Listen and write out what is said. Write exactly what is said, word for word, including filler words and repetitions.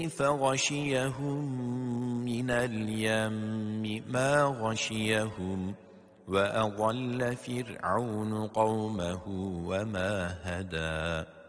فغشيهم من اليم ما غشيهم وأضل فرعون قومه وما هدى